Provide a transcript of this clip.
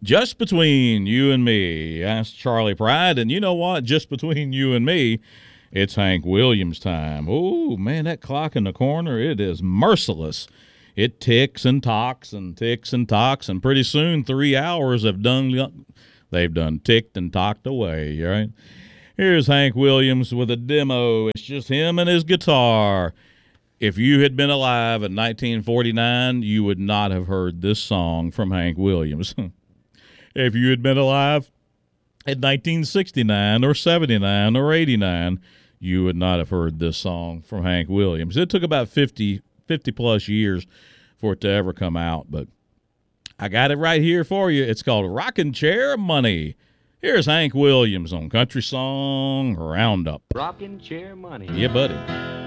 Just between you and me. That's Charlie Pride. And you know what? Just between you and me, it's Hank Williams time. Oh, man, that clock in the corner, it is merciless. It ticks and talks and ticks and talks, and pretty soon 3 hours they've done ticked and talked away, right? Here's Hank Williams with a demo. It's just him and his guitar. If you had been alive in 1949, you would not have heard this song from Hank Williams. If you had been alive in 1969 or 79 or 89, you would not have heard this song from Hank Williams. It took about 50 plus years for it to ever come out, but I got it right here for you. It's called Rockin' Chair Money. Here's Hank Williams on Country Song Roundup. Rockin' Chair Money. Yeah, buddy.